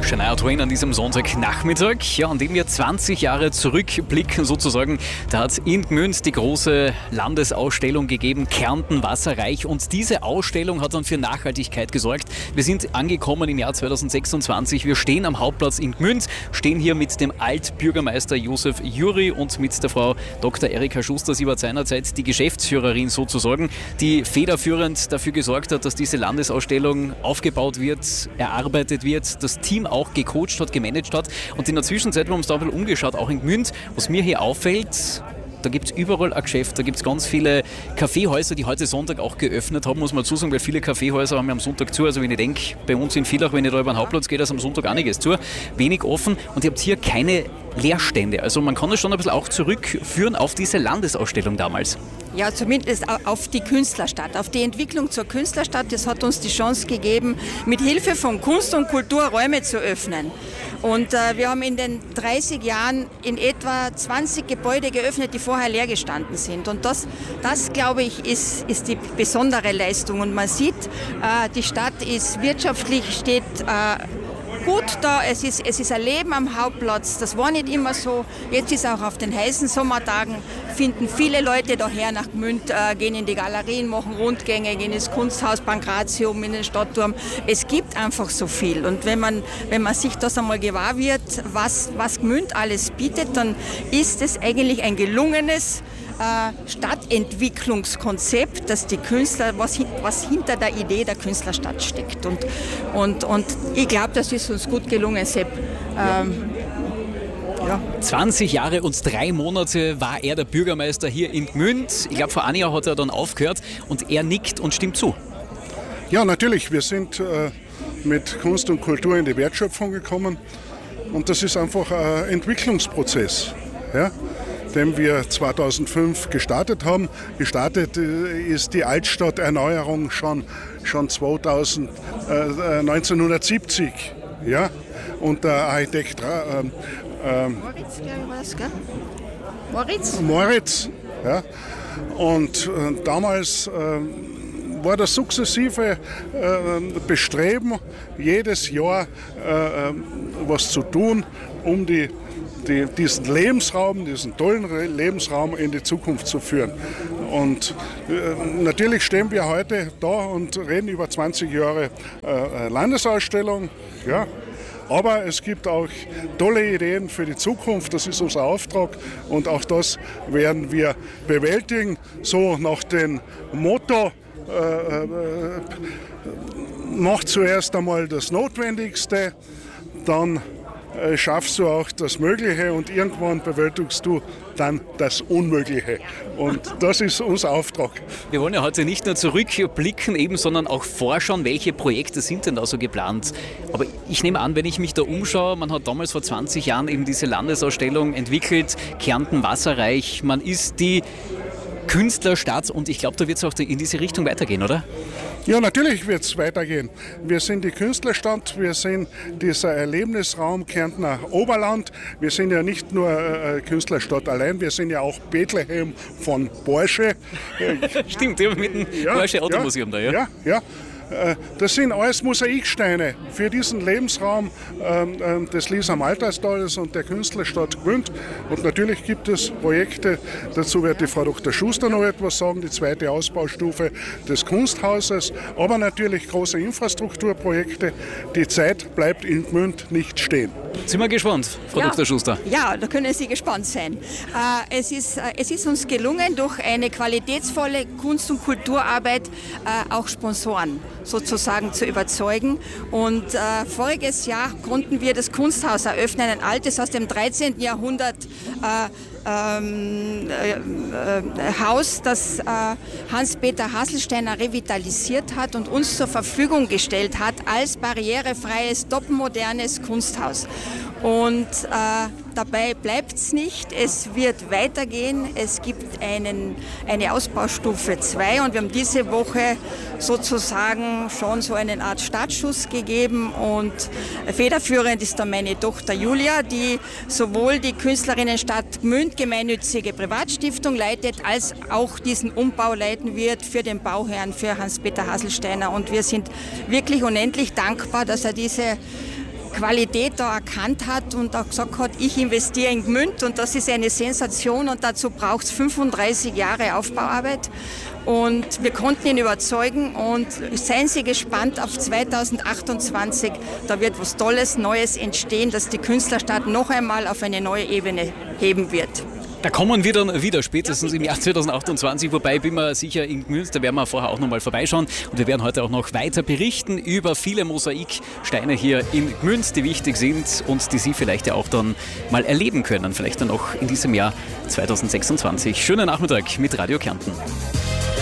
Shania Twain an diesem Sonntagnachmittag, ja, an dem wir 20 Jahre zurückblicken sozusagen. Da hat es in Gmünd die große Landesausstellung gegeben, Kärnten wasserreich, und diese Ausstellung hat dann für Nachhaltigkeit gesorgt. Wir sind angekommen im Jahr 2026, wir stehen am Hauptplatz in Gmünd, stehen hier mit dem Altbürgermeister Josef Juri und mit der Frau Dr. Erika Schuster. Sie war seinerzeit die Geschäftsführerin sozusagen, die federführend dafür gesorgt hat, dass diese Landesausstellung aufgebaut wird, erarbeitet wird, das Team auch gecoacht hat, gemanagt hat. Und in der Zwischenzeit, wir haben uns da ein bisschen umgeschaut, auch in Gmünd, was mir hier auffällt, da gibt es überall ein Geschäft, da gibt es ganz viele Kaffeehäuser, die heute Sonntag auch geöffnet haben, muss man dazu sagen, weil viele Kaffeehäuser haben ja am Sonntag zu. Also wenn ich denke, bei uns in Villach, wenn ich da über den Hauptplatz gehe, da ist am Sonntag einiges zu, wenig offen, und ihr habt hier keine Leerstände. Also man kann es schon ein bisschen auch zurückführen auf diese Landesausstellung damals. Ja, zumindest auf die Künstlerstadt, auf die Entwicklung zur Künstlerstadt. Das hat uns die Chance gegeben, mit Hilfe von Kunst und Kultur Räume zu öffnen. Und wir haben in den 30 Jahren in etwa 20 Gebäude geöffnet, die vorher leer gestanden sind. Und das glaube ich, ist die besondere Leistung. Und man sieht, die Stadt ist wirtschaftlich, steht gut da, es ist ein Leben am Hauptplatz, das war nicht immer so. Jetzt ist auch auf den heißen Sommertagen, finden viele Leute daher nach Gmünd, gehen in die Galerien, machen Rundgänge, gehen ins Kunsthaus Pankratium, in den Stadtturm. Es gibt einfach so viel, und wenn man sich das einmal gewahr wird, was Gmünd alles bietet, dann ist es eigentlich ein gelungenes Stadtentwicklungskonzept, dass die Künstler, was hinter der Idee der Künstlerstadt steckt. Und ich glaube, das ist uns gut gelungen, Sepp. Ja. 20 Jahre und 3 Monate war er der Bürgermeister hier in Gmünd. Ich glaube, vor einem Jahr hat er dann aufgehört, und er nickt und stimmt zu. Ja, natürlich. Wir sind mit Kunst und Kultur in die Wertschöpfung gekommen, und das ist einfach ein Entwicklungsprozess, ja, den wir 2005 gestartet haben. Gestartet ist die Altstadterneuerung schon 1970. Ja? Und der Architekt Moritz, glaube ich, war das, gell? Moritz. Ja? Und damals war das sukzessive Bestreben, jedes Jahr was zu tun, um diesen Lebensraum, diesen tollen Lebensraum in die Zukunft zu führen. Und natürlich stehen wir heute da und reden über 20 Jahre Landesausstellung. Ja. Aber es gibt auch tolle Ideen für die Zukunft, das ist unser Auftrag, und auch das werden wir bewältigen, so nach dem Motto, mach zuerst einmal das Notwendigste, dann schaffst du auch das Mögliche, und irgendwann bewältigst du dann das Unmögliche. Und das ist unser Auftrag. Wir wollen ja heute nicht nur zurückblicken, sondern auch vorschauen, welche Projekte sind denn da so geplant. Aber ich nehme an, wenn ich mich da umschaue, man hat damals vor 20 Jahren eben diese Landesausstellung entwickelt, Kärnten wasserreich, man ist die Künstlerstadt, und ich glaube, da wird es auch in diese Richtung weitergehen, oder? Ja, natürlich wird es weitergehen. Wir sind die Künstlerstadt, wir sind dieser Erlebnisraum Kärntner Oberland. Wir sind ja nicht nur Künstlerstadt allein, wir sind ja auch Bethlehem von Porsche. Stimmt, mit dem Porsche Automuseum da, ja? Ja. Das sind alles Mosaiksteine für diesen Lebensraum des Lies-am-Alterstales und der Künstlerstadt Gmünd. Und natürlich gibt es Projekte, dazu wird die Frau Dr. Schuster noch etwas sagen, die zweite Ausbaustufe des Kunsthauses, aber natürlich große Infrastrukturprojekte. Die Zeit bleibt in Gmünd nicht stehen. Sind wir gespannt, Frau Dr. Schuster? Ja, da können Sie gespannt sein. Es ist uns gelungen, durch eine qualitätsvolle Kunst- und Kulturarbeit auch Sponsoren sozusagen zu überzeugen. Und voriges Jahr konnten wir das Kunsthaus eröffnen, ein altes aus dem 13. Jahrhundert Haus, das Hans-Peter Hasselsteiner revitalisiert hat und uns zur Verfügung gestellt hat als barrierefreies, topmodernes Kunsthaus. Und dabei bleibt es nicht, es wird weitergehen, es gibt eine Ausbaustufe 2, und wir haben diese Woche sozusagen schon so eine Art Startschuss gegeben, und federführend ist da meine Tochter Julia, die sowohl die Künstlerinnenstadt Gmünd gemeinnützige Privatstiftung leitet, als auch diesen Umbau leiten wird für den Bauherrn, für Hans-Peter Hasselsteiner, und wir sind wirklich unendlich dankbar, dass er diese Qualität da erkannt hat und auch gesagt hat, ich investiere in Gmünd und das ist eine Sensation und dazu braucht es 35 Jahre Aufbauarbeit. Und wir konnten ihn überzeugen und seien Sie gespannt auf 2028. Da wird was Tolles, Neues entstehen, dass die Künstlerstadt noch einmal auf eine neue Ebene heben wird. Da kommen wir dann wieder, spätestens im Jahr 2028, wobei bin mir sicher, in Gmünd, da werden wir vorher auch nochmal vorbeischauen und wir werden heute auch noch weiter berichten über viele Mosaiksteine hier in Gmünd, die wichtig sind und die Sie vielleicht ja auch dann mal erleben können, vielleicht dann noch in diesem Jahr 2026. Schönen Nachmittag mit Radio Kärnten.